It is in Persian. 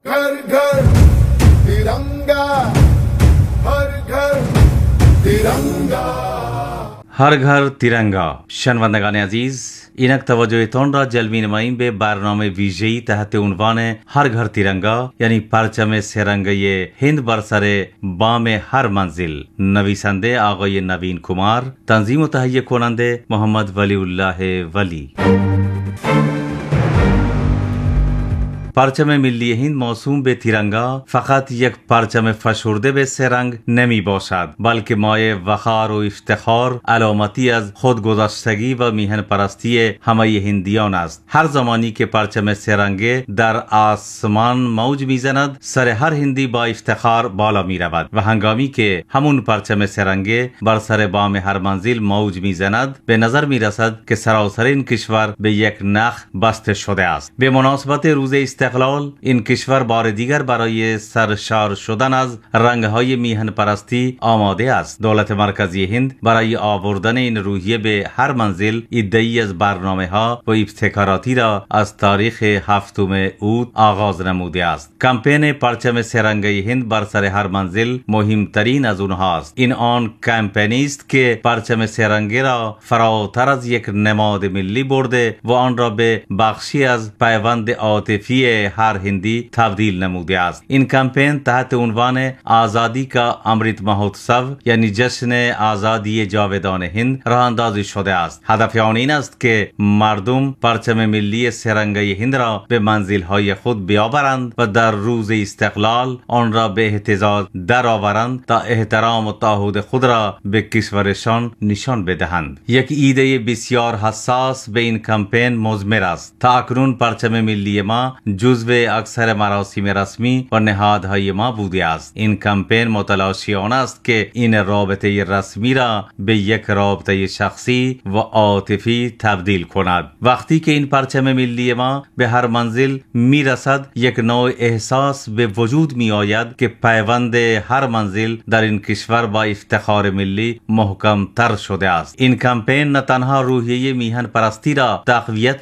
घर घर तिरंगा, हर घर तिरंगा. हर घर तिरंगा. शनवंदगान अजीज, इनक तवज्जोहतोन रा जलमी नमाइन बे बारनामे विजयी तहत उन्वान हर घर तिरंगा यानी परचम सेरंगे हिंद बरसरे बाम हर मंजिल नवीसंदे आगोय नवीन कुमार, तंजीम तहय्ये कोनंदे मोहम्मद वलीउल्लाह वली. परचम मिल्ली हिंद मौसूम बे तिरंगा फ़कत एक परचम फशुरदे बे सेरंग नमी बौशाद, बल्कि माये वक़ार व इफ्तिखार अलामती अज खुद गुज़श्तगी व मीहन परस्ती हमय हिंदियान است. हर ज़मानी के परचम सेरंगे दर आसमान मौज मीज़नद, सर हर हिंदी बा इफ्तिखार बाला मीरवद व हंगामी के हमून परचम सेरंगे बर सर बाम हर मंजिल मौज मीज़नद बे नजर मीरसद के सरासर इन किश्वर बे एक नख बस्ते शुदे است. बे मुनासबत रोज़ इस्तेक़लाल इन किश्वर बार दीगर برای सरशार شدن از रंगهای میهن پرستی آماده است. دولت مرکزی هند برای آوردن این روحیه به هر منزل ادعی از برنامه ها و ابتکاراتی را از تاریخ 7 اوت آغاز نموده است. کمپین پرچم سه‌رنگی هند بر سر هر منزل مهمترین از اونها است. این آن کمپینی است که پرچم سه‌رنگی را فراتر از یک نماد ملی برده و آن را به بخشی از پیوند عاطفی हर हिंदी तब्दील नमूदे است. इन कैंपेन तहत उन्वान आज़ादी का अमृत महोत्सव यानी जश्न आज़ादी जावेदान हिंद रह अंदाजी शुदे است. هدف آن این است که مردم پرچم ملی سه‌رنگی هند را به منزل‌های خود بیاورند و در روز استقلال آن را به اهتزاز درآورند تا احترام و تعهد خود را به کشورشان نشان بدهند. یک ایده بسیار حساس به این کمپین مضمر است. تا اکنون پرچم ملی ما جزو اکثر مراسم رسمی و نهادهای ما بوده است. این کمپین متلاشی آن است که این رابطه رسمی را به یک رابطه شخصی و عاطفی تبدیل کند. وقتی که این پرچم ملی ما به هر منزل می رسد، یک نوع احساس به وجود می آید که پیوند هر منزل در این کشور با افتخار ملی محکم تر شده است. این کمپین نه تنها روحیه میهن پرستی را تقویت